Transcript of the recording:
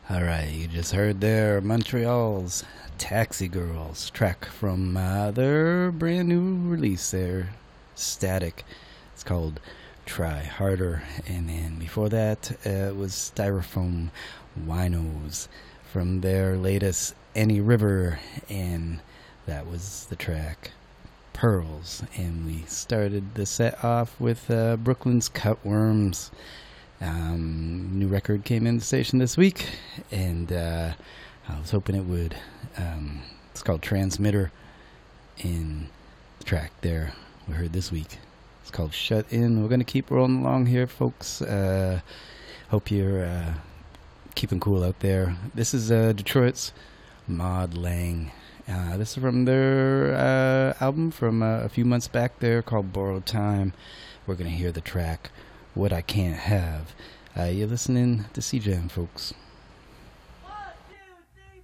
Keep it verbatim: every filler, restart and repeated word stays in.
All right, you just heard there Montreal's Taxi Girls track from uh, their brand new release there, Static. It's called Try Harder. And then before that, uh, it was Styrofoam Winos from their latest Any River, and that was the track Pearls. And we started the set off with uh, Brooklyn's Cutworms. Um, new record came in the station this week, and uh, I was hoping it would. Um, it's called Transmitter, in the track there we heard this week. It's called Shut In. We're going to keep rolling along here, folks. Uh, hope you're uh, keeping cool out there. This is uh, Detroit's Maud Lang. Uh, this is from their uh, album from uh, a few months back there called Borrowed Time. We're going to hear the track What I Can't Have. Uh, you're listening to C J M, folks.